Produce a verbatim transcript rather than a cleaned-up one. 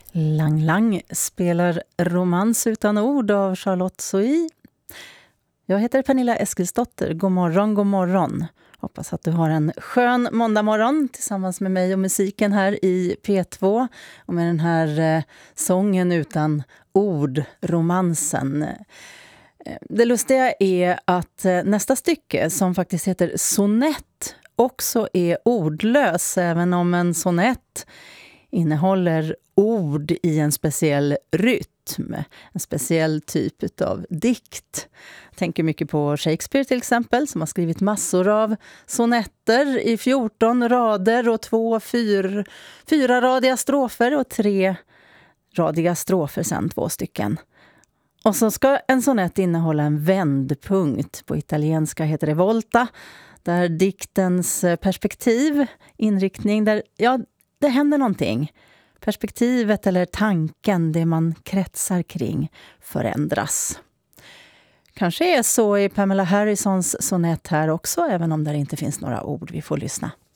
Lang Lang spelar Romans utan ord av Charlotte Sohi. Jag heter Pernilla Eskilsdotter. God morgon, god morgon. Hoppas att du har en skön måndagmorgon tillsammans med mig och musiken här i P två. Och med den här eh, sången utan ord, romansen. Det lustiga är att eh, nästa stycke som faktiskt heter sonett också är ordlös. Även om en sonett innehåller ord i en speciell rytm, en speciell typ av dikt. Jag tänker mycket på Shakespeare till exempel, som har skrivit massor av sonetter i fjorton rader och två fyr, fyra radiga strofer och tre radiga strofer sen två stycken. Och så ska en sonett innehålla en vändpunkt. På italienska heter det volta, där diktens perspektiv, inriktning, där ja, det händer någonting. Perspektivet eller tanken, det man kretsar kring, förändras. Kanske är så i Pamela Harrisons sonett här också, även om det inte finns några ord. Vi får lyssna.